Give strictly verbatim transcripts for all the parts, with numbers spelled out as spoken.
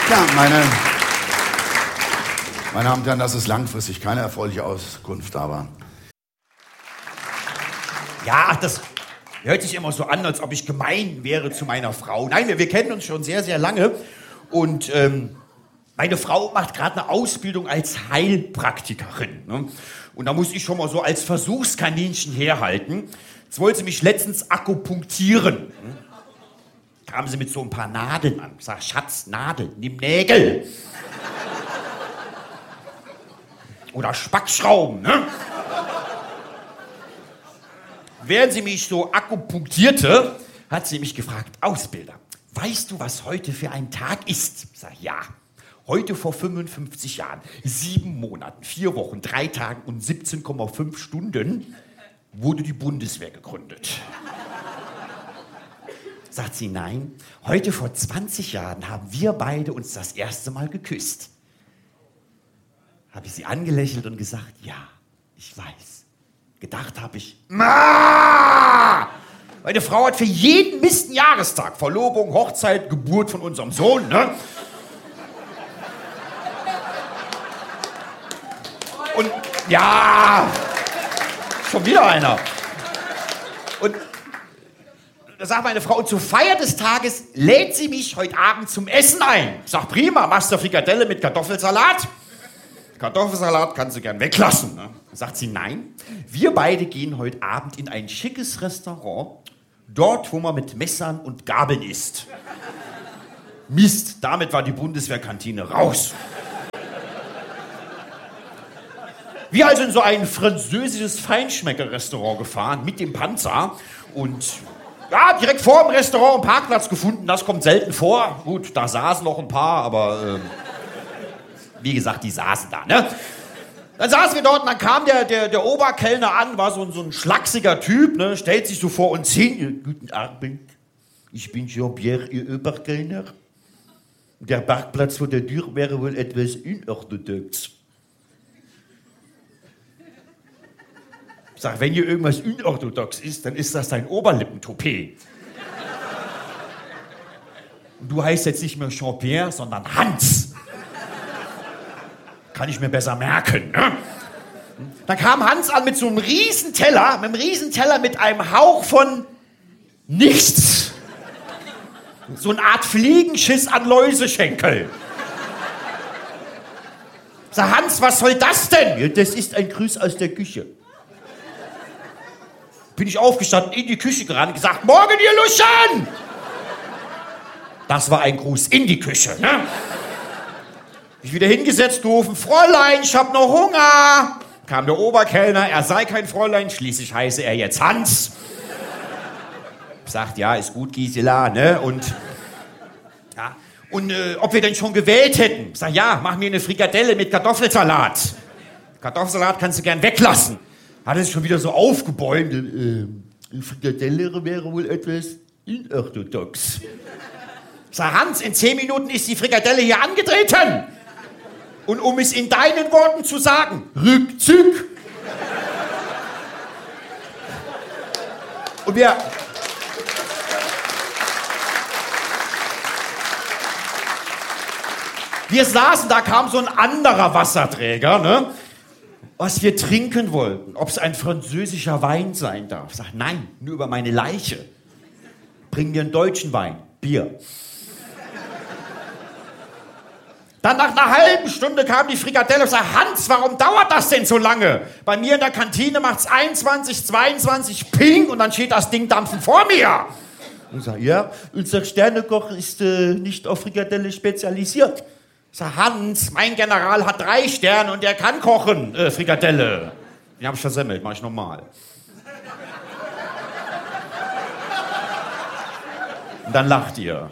Ja, meine, meine Damen und Herren, das ist langfristig keine erfreuliche Auskunft, aber... Ja, das hört sich immer so an, als ob ich gemein wäre zu meiner Frau. Nein, wir, wir kennen uns schon sehr, sehr lange. Und ähm, meine Frau macht gerade eine Ausbildung als Heilpraktikerin. Ne? Und da muss ich schon mal so als Versuchskaninchen herhalten. Jetzt wollte sie mich letztens akupunktieren. Ne? Kam sie mit so ein paar Nadeln an. Ich sag, Schatz, Nadel, nimm Nägel. Oder Spackschrauben, ne? Während sie mich so akupunktierte, hat sie mich gefragt, Ausbilder, weißt du, was heute für ein Tag ist? Ich sag, ja. Heute vor fünfundfünfzig Jahren, sieben Monaten, vier Wochen, drei Tagen und siebzehn Komma fünf Stunden wurde die Bundeswehr gegründet. Sagt sie, nein, heute vor zwanzig Jahren haben wir beide uns das erste Mal geküsst. Habe ich sie angelächelt und gesagt, ja, ich weiß. Gedacht habe ich, Ma! Meine Frau hat für jeden Mist einen Jahrestag. Verlobung, Hochzeit, Geburt von unserem Sohn, ne? Und ja, schon wieder einer. Und da sagt meine Frau, und zur Feier des Tages lädt sie mich heute Abend zum Essen ein. Ich sag, prima, machst du Frikadelle mit Kartoffelsalat? Kartoffelsalat kannst du gern weglassen. Ne? Sagt sie, nein, wir beide gehen heute Abend in ein schickes Restaurant, dort, wo man mit Messern und Gabeln isst. Mist, damit war die Bundeswehrkantine raus. Wir also in so ein französisches Feinschmecker-Restaurant gefahren mit dem Panzer und ja, direkt vor dem Restaurant einen Parkplatz gefunden, das kommt selten vor. Gut, da saßen noch ein paar, aber... Äh, Wie gesagt, die saßen da, ne? Dann saßen wir dort und dann kam der, der, der Oberkellner an, war so ein, so ein schlachsiger Typ, ne? Stellt sich so vor uns hin. Guten Abend, ich bin Jean-Pierre, Ihr Oberkellner. Der Parkplatz vor der Tür wäre wohl etwas unorthodox. Ich sag, wenn hier irgendwas unorthodox ist, dann ist das dein Oberlippentoupet. Und du heißt jetzt nicht mehr Jean-Pierre, sondern Hans. Kann ich mir besser merken, ne? Dann kam Hans an mit so einem Riesenteller, mit einem Riesenteller mit einem Hauch von nichts. So eine Art Fliegenschiss an Läuseschenkel. Sag, Hans, was soll das denn? Ja, das ist ein Gruß aus der Küche. Bin ich aufgestanden, in die Küche gerannt und gesagt, morgen, ihr Luschen! Das war ein Gruß in die Küche, ne? Ich wieder hingesetzt, gerufen, Fräulein, ich hab noch Hunger. Kam der Oberkellner, er sei kein Fräulein, schließlich heiße er jetzt Hans. Sagt, ja, ist gut, Gisela, ne? Und, ja, und äh, ob wir denn schon gewählt hätten. Sag, ja, mach mir eine Frikadelle mit Kartoffelsalat. Kartoffelsalat kannst du gern weglassen. Hat er sich schon wieder so aufgebäumt. Äh, eine Frikadelle wäre wohl etwas unorthodox. Sag, Hans, in zehn Minuten ist die Frikadelle hier angetreten. Und um es in deinen Worten zu sagen, Rückzug. Und wir... Wir saßen, da kam so ein anderer Wasserträger, ne? Was wir trinken wollten, ob es ein französischer Wein sein darf. Ich sag, nein, nur über meine Leiche. Bring mir einen deutschen Wein, Bier. Dann nach einer halben Stunde kam die Frikadelle und sagte, Hans, warum dauert das denn so lange? Bei mir in der Kantine macht's einundzwanzig, zweiundzwanzig, ping, und dann steht das Ding dampfen vor mir. Und ich sag, ja, unser Sternekoch ist äh, nicht auf Frikadelle spezialisiert. Ich sag, Hans, mein General hat drei Sterne und der kann kochen, äh, Frikadelle. Die hab ich versemmelt, mach ich normal. Und dann lacht ihr.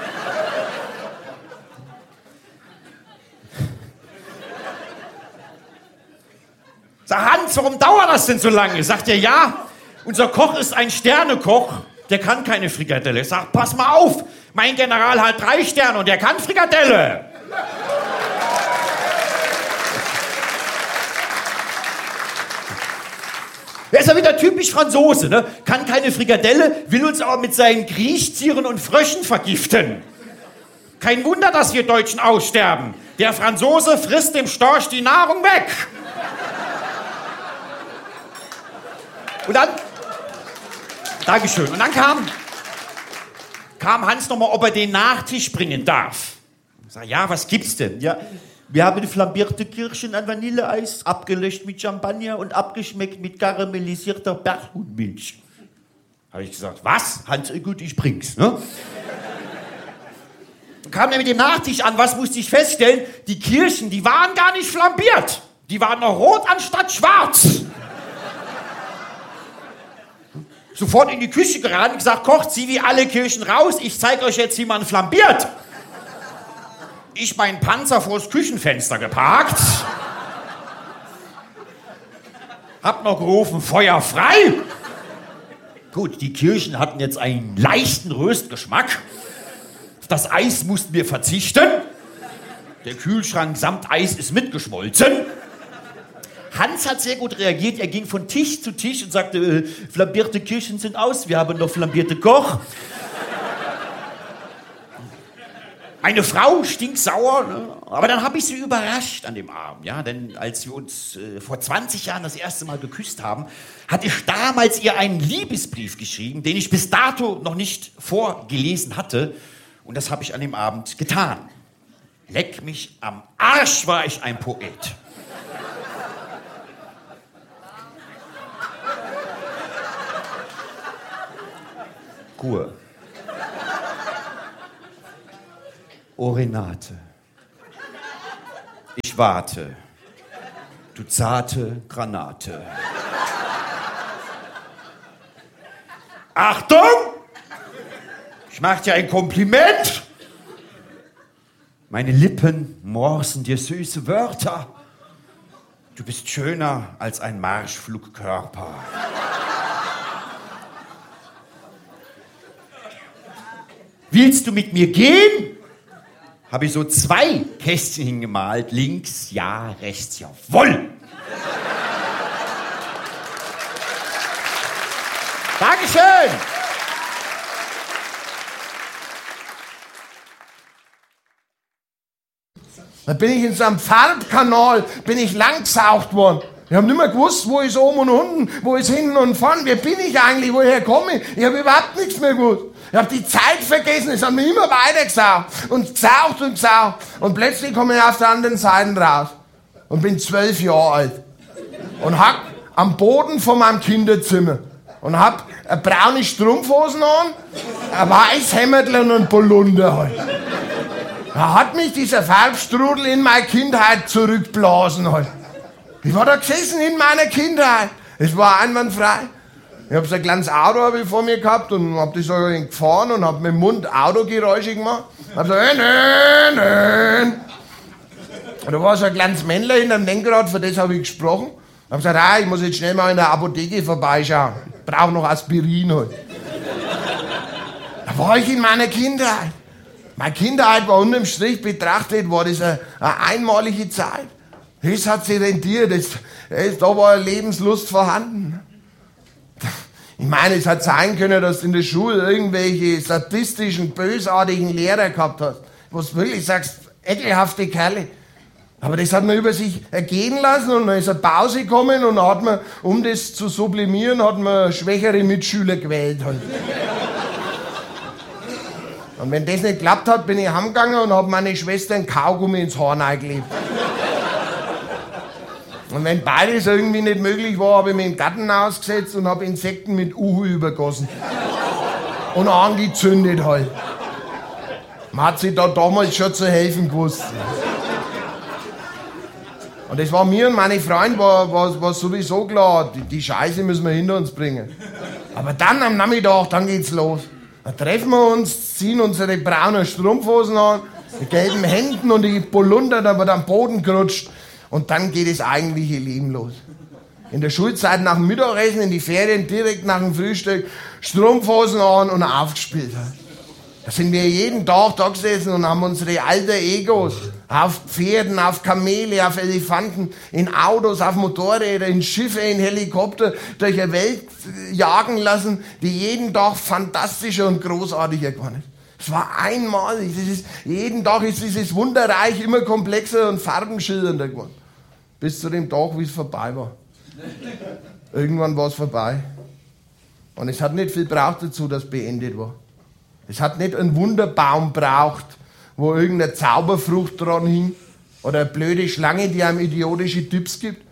Sag, Hans, warum dauert das denn so lange? Sagt er, ja, unser Koch ist ein Sternekoch, der kann keine Frikadelle. Ich sag, pass mal auf, mein General hat drei Sterne und der kann Frikadelle. Er ist ja wieder typisch Franzose, ne? Kann keine Frikadelle, will uns aber mit seinen Kriechtieren und Fröschen vergiften. Kein Wunder, dass wir Deutschen aussterben. Der Franzose frisst dem Storch die Nahrung weg. Und dann, Dankeschön, und dann kam, kam Hans nochmal, ob er den Nachtisch bringen darf. Ich sag, ja, was gibt's denn? Ja, wir haben flambierte Kirschen an Vanilleeis, abgelöscht mit Champagner und abgeschmeckt mit karamellisierter Berghuhnmilch. Habe ich gesagt, was? Hans, gut, ich bring's. Ne? Kam er mit dem Nachtisch an, was musste ich feststellen? Die Kirschen, die waren gar nicht flambiert. Die waren noch rot anstatt schwarz. Sofort in die Küche gerannt und gesagt, kocht sie wie alle Kirschen raus, ich zeige euch jetzt, wie man flambiert. Ich meinen Panzer vors Küchenfenster geparkt. Hab noch gerufen, Feuer frei. Gut, die Kirschen hatten jetzt einen leichten Röstgeschmack. Auf das Eis mussten wir verzichten. Der Kühlschrank samt Eis ist mitgeschmolzen. Hans hat sehr gut reagiert. Er ging von Tisch zu Tisch und sagte, äh, flambierte Kirschen sind aus, wir haben noch flambierte Koch. Eine Frau, stinksauer, ne? Aber dann habe ich sie überrascht an dem Abend. Ja? Denn als wir uns äh, vor zwanzig Jahren das erste Mal geküsst haben, hatte ich damals ihr einen Liebesbrief geschrieben, den ich bis dato noch nicht vorgelesen hatte. Und das habe ich an dem Abend getan. Leck mich am Arsch, war ich ein Poet. Kur. O Renate, ich warte, du zarte Granate. Achtung! Ich mach dir ein Kompliment. Meine Lippen morsen dir süße Wörter. Du bist schöner als ein Marschflugkörper. Willst du mit mir gehen? Habe ich so zwei Kästchen hingemalt. Links ja, rechts jawohl. Dankeschön. Da bin ich in so einem Farbkanal, bin ich langgesaugt worden. Ich habe nicht mehr gewusst, wo ist oben und unten, wo ist hinten und vorn, wer bin ich eigentlich, woher komme ich? Ich habe überhaupt nichts mehr gewusst. Ich habe die Zeit vergessen, es hat mich immer weiter gesaugt und gesaugt und gesaugt. Und plötzlich komme ich auf der anderen Seite raus und bin zwölf Jahre alt und hack am Boden von meinem Kinderzimmer und hab eine braune Strumpfhosen an, ein weiß Hemdl und ein Polunder halt. Da hat mich dieser Farbstrudel in meine Kindheit zurückblasen halt. Ich war da gesessen in meiner Kindheit. Es war einwandfrei. Ich hab so ein kleines Auto hab ich vor mir gehabt und hab das so gefahren und hab mit dem Mund Autogeräusche gemacht. Hab so, nö, nö. Und da war so ein kleines Männler hinterm Lenkrad, für das habe ich gesprochen. Hab gesagt, ah, ich muss jetzt schnell mal in der Apotheke vorbeischauen. Ich brauch noch Aspirin halt. Da war ich in meiner Kindheit. Meine Kindheit war unterm Strich betrachtet, war das eine, eine einmalige Zeit. Das hat sich rentiert, das, das, da war Lebenslust vorhanden. Ich meine, es hat sein können, dass du in der Schule irgendwelche sadistischen, bösartigen Lehrer gehabt hast, wo du wirklich sagst, ekelhafte Kerle. Aber das hat man über sich ergehen lassen und dann ist eine Pause gekommen und dann hat man, um das zu sublimieren, hat man schwächere Mitschüler gewählt. Halt. Und wenn das nicht geklappt hat, bin ich heimgegangen und habe meine Schwester ein Kaugummi ins Horn eingelebt. Und wenn beides irgendwie nicht möglich war, habe ich mich im Garten ausgesetzt und habe Insekten mit Uhu übergossen. Und angezündet halt. Man hat sich da damals schon zu helfen gewusst. Und das war mir und meine Freunde war, war, war sowieso klar, die, die Scheiße müssen wir hinter uns bringen. Aber dann am Nachmittag, dann geht's los. Dann treffen wir uns, ziehen unsere braunen Strumpfhosen an, die gelben Hemden und die Polunder, da wird am Boden gerutscht. Und dann geht das eigentliche Leben los. In der Schulzeit nach dem Mittagessen, in die Ferien, direkt nach dem Frühstück, Strumpfhosen an und aufgespielt. Da sind wir jeden Tag da gesessen und haben unsere alter Egos auf Pferden, auf Kamele, auf Elefanten, in Autos, auf Motorräder, in Schiffe, in Helikopter durch die Welt jagen lassen, die jeden Tag fantastischer und großartiger geworden ist. Es war einmalig. Das ist, jeden Tag ist dieses Wunderreich immer komplexer und farbenschillernder geworden. Bis zu dem Tag, wie es vorbei war. Irgendwann war es vorbei. Und es hat nicht viel gebraucht dazu, dass es beendet war. Es hat nicht einen Wunderbaum braucht, wo irgendeine Zauberfrucht dran hing oder eine blöde Schlange, die einem idiotische Tipps gibt.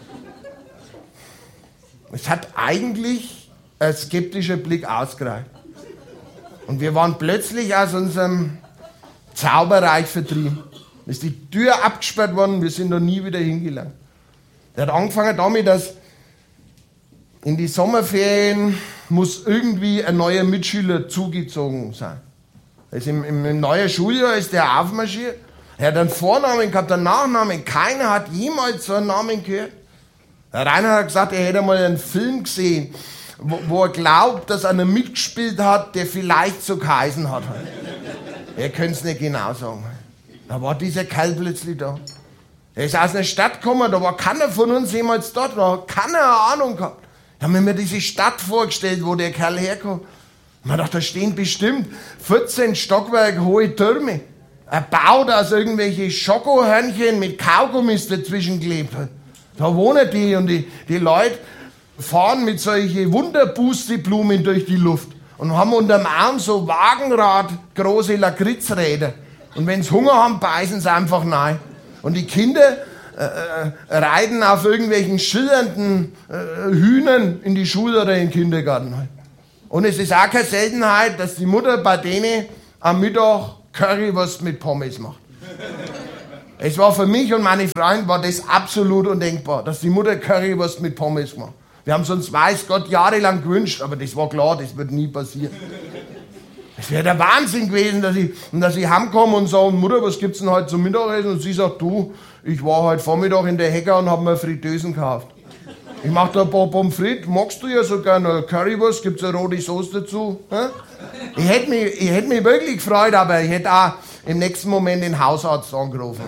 Es hat eigentlich ein skeptischer Blick ausgereicht. Und wir waren plötzlich aus unserem Zauberreich vertrieben. Ist die Tür abgesperrt worden, wir sind da nie wieder hingelangt. Der hat angefangen damit, dass in die Sommerferien muss irgendwie ein neuer Mitschüler zugezogen sein. Also im, im, im neuen Schuljahr ist der aufmarschiert. Er hat einen Vornamen gehabt, einen Nachnamen. Keiner hat jemals so einen Namen gehört. Der Rainer hat gesagt, er hätte mal einen Film gesehen, wo, wo er glaubt, dass einer mitgespielt hat, der vielleicht so geheißen hat. Er könnte es nicht genau sagen. Da war dieser Kerl plötzlich da. Er ist aus einer Stadt gekommen, da war keiner von uns jemals dort, da hat keiner eine Ahnung gehabt. Ich habe mir diese Stadt vorgestellt, wo der Kerl herkommt. Man dachte, da stehen bestimmt vierzehn Stockwerke hohe Türme. Erbaut aus irgendwelchen Schokohörnchen mit Kaugummis dazwischen geklebt. Da wohnen die und die, die Leute fahren mit solchen Wunderpusteblumen durch die Luft und haben unterm Arm so Wagenrad große Lakritzräder. Und wenn sie Hunger haben, beißen sie einfach rein. Und die Kinder äh, äh, reiten auf irgendwelchen schillernden äh, Hühnern in die Schule oder in den Kindergarten. Und es ist auch keine Seltenheit, dass die Mutter bei denen am Mittag Currywurst mit Pommes macht. Es war für mich und meine Freunde war das absolut undenkbar, dass die Mutter Currywurst mit Pommes macht. Wir haben es uns, weiß Gott, jahrelang gewünscht, aber das war klar, das wird nie passieren. Es wäre der Wahnsinn gewesen, dass ich, dass ich heimkomme und sage, Mutter, was gibt's denn heute zum Mittagessen? Und sie sagt, du, ich war heute Vormittag in der Hecke und habe mir Fritteusen gekauft. Ich mach da ein paar Pommes frites, magst du ja so gerne Currywurst, gibt's eine rote Soße dazu? Hä? Ich hätte mich, ich hätte mich wirklich gefreut, aber ich hätte auch im nächsten Moment den Hausarzt angerufen.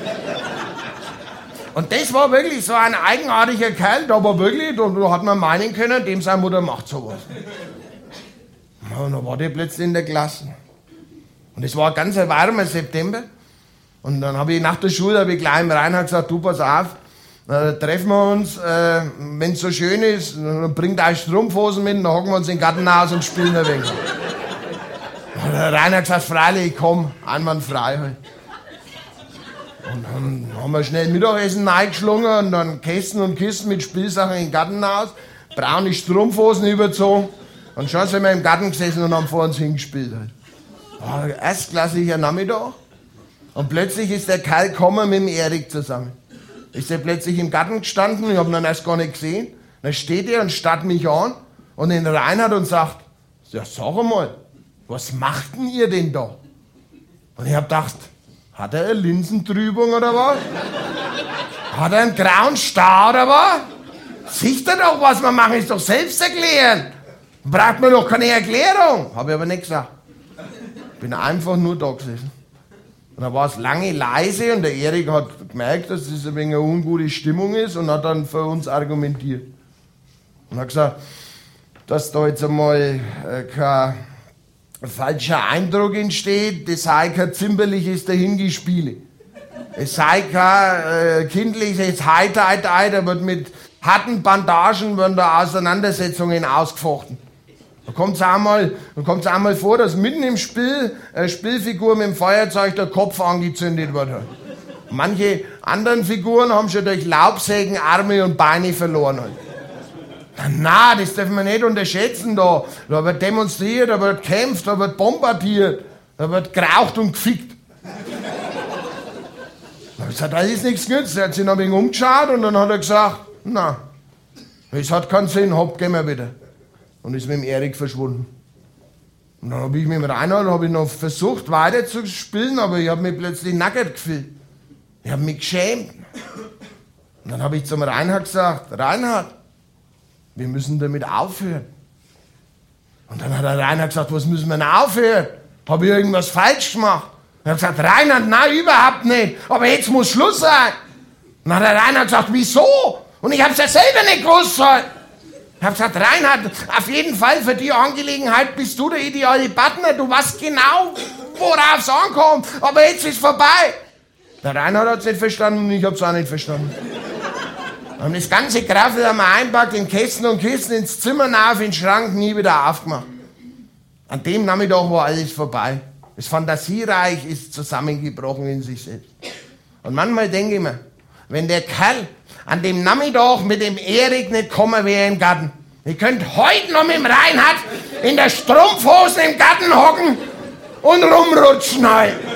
Und das war wirklich so ein eigenartiger Kerl, da war wirklich, da hat man meinen können, dem seine Mutter macht sowas. Und dann war der plötzlich in der Klasse. Und es war ein ganz warmer September. Und dann habe ich nach der Schule hab ich gleich im Reinhard gesagt, du pass auf, äh, treffen wir uns, äh, wenn es so schön ist, dann bringt euch Strumpfhosen mit, dann hocken wir uns in den Garten aus und spielen ein wenig. Und der Reinhard gesagt, freilich, ich komm, einwandfrei halt. Und dann haben wir schnell Mittagessen reingeschlungen und dann Kästen und Kisten mit Spielsachen in den Garten aus, braune Strumpfhosen überzogen. Und schon sind wir im Garten gesessen und haben vor uns hingespielt. War ein erstklassiger Nachmittag. Und plötzlich ist der Kerl gekommen mit dem Erik zusammen. Ist er plötzlich im Garten gestanden, ich habe ihn dann erst gar nicht gesehen. Dann steht er und starrt mich an und den Reinhard und sagt, ja, sag mal, was macht denn ihr denn da? Und ich hab gedacht, hat er eine Linsentrübung oder was? Hat er einen grauen Star oder was? Sieht er doch, was wir machen, ist doch selbst erklären. Braucht man doch keine Erklärung. Habe ich aber nicht gesagt. Bin einfach nur da gesessen. Und dann war es lange leise und der Erik hat gemerkt, dass das ein wenig eine ungute Stimmung ist und hat dann für uns argumentiert. Und hat gesagt, dass da jetzt einmal äh, kein falscher Eindruck entsteht, das sei kein zimperliches Dahingespiele. Es sei kein äh, kindliches Heiter-Heiter, da wird mit harten Bandagen werden da Auseinandersetzungen ausgefochten. Da kommt es einmal, einmal vor, dass mitten im Spiel eine Spielfigur mit dem Feuerzeug der Kopf angezündet wird. Manche anderen Figuren haben schon durch Laubsägen Arme und Beine verloren. Na, das dürfen wir nicht unterschätzen. Da, da wird demonstriert, da wird gekämpft, da wird bombardiert, da wird geraucht und gefickt. Das hat alles nichts genützt. Er hat sich noch ein wenig umgeschaut und dann hat er gesagt, na, es hat keinen Sinn, hopp, gehen wir wieder. Und ist mit dem Erik verschwunden. Und dann habe ich mit dem Reinhard hab ich noch versucht weiter zu spielen, aber ich habe mich plötzlich nackert gefühlt. Ich habe mich geschämt. Und dann habe ich zum Reinhard gesagt, Reinhard, wir müssen damit aufhören. Und dann hat der Reinhard gesagt, was müssen wir denn aufhören? Habe ich irgendwas falsch gemacht? Und er hat gesagt, Reinhard, nein, überhaupt nicht. Aber jetzt muss Schluss sein. Und dann hat der Reinhard gesagt, wieso? Und ich hab's ja selber nicht gewusst halt. Ich hab gesagt, Reinhard, auf jeden Fall für die Angelegenheit bist du der ideale Partner. Du weißt genau, worauf es ankommt. Aber jetzt ist vorbei. Der Reinhard hat's nicht verstanden und ich hab's auch nicht verstanden. Wir haben das ganze Graffel haben wir einpackt in Kästen und Kisten ins Zimmer auf, in den Schrank, nie wieder aufgemacht. An dem Nachmittag war alles vorbei. Das Fantasiereich ist zusammengebrochen in sich selbst. Und manchmal denke ich mir, wenn der Kerl an dem Nachmittag mit dem Erik nicht gekommen wäre im Garten, ich könnte heute noch mit dem Reinhard in der Strumpfhosen im Garten hocken und rumrutschen halt.